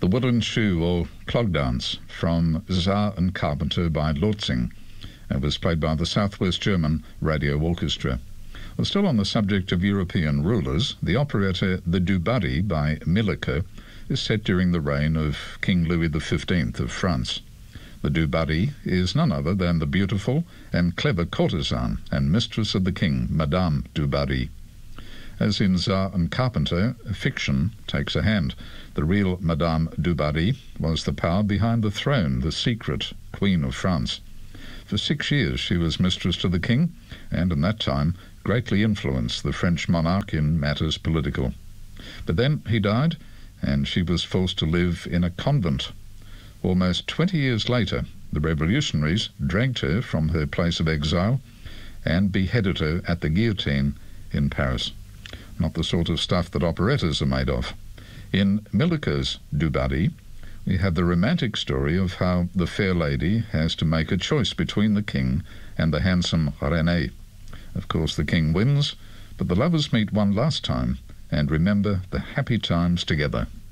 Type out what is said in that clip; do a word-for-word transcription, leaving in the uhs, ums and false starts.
The Wooden Shoe, or Clog Dance, from Czar and Carpenter by Lortzing, and was played by the Southwest German Radio Orchestra. Well, still on the subject of European rulers, the operetta The Dubarry by Milica is set during the reign of King Louis the Fifteenth of France. The Dubarry is none other than the beautiful and clever courtesan and mistress of the king, Madame Dubarry. As in Czar and Carpenter, fiction takes a hand. The real Madame Dubarry was the power behind the throne, the secret Queen of France. For six years she was mistress to the king, and in that time greatly influenced the French monarch in matters political. But then he died, and she was forced to live in a convent. Almost twenty years later, the revolutionaries dragged her from her place of exile and beheaded her at the guillotine in Paris. Not the sort of stuff that operettas are made of. In Milica's Dubarry, we have the romantic story of how the fair lady has to make a choice between the king and the handsome René. Of course, the king wins, but the lovers meet one last time and remember the happy times together.